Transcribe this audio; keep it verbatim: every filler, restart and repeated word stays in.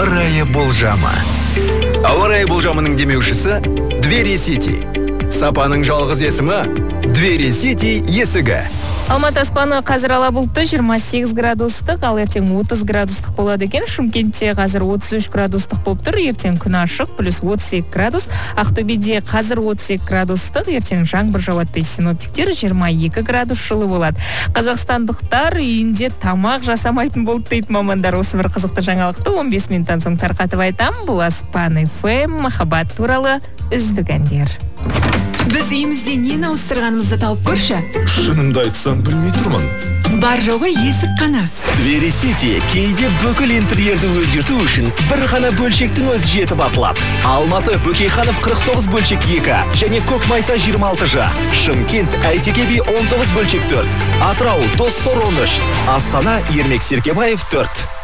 Ауа райы болжамы. Ауа райы болжамының демеушісі Двери Сити. Сапаның жалғыз есімі Двери Сити есігі. Алматы аспаны қазір ала бұлтты жиырма сегіз градустық, ал ертең отыз градустық болады екен. Шымкентте қазір отыз үш градустық болып тұр, ертең күн ашық, плюс отыз екі градус. Ақтөбеде қазір отыз екі градустық, ертең жаңбыр жауады дейді синоптиктер, жиырма екі градус жылы болады. Қазақстандықтар үйінде тамақ жасамайтын болды дейді мамандар. Осы бір қызықты жаңалықты он бес минуттан соң тарқатып айтам. Бұл Аспан эф эм, махаббат туралы үздік әндер. Біз үйімізде нені ауыстырғанымызды тауып көрші. Шынымды айтсам білмей тұрмын. Бар жоғы есік қана. Двери Сити кейде бүкіл интерьерді өзгерту үшін бір ғана бөлшектің өзі жетіп артылады. Алматы Бөкейханов қырық тоғыз бөлшек екі және Көкмайса жиырма алты жа. Шымкент Әйтеке би он тоғыз бөлшек төрт. Атырау Доссор он үш. Астана Ермек Серкебаев төрт.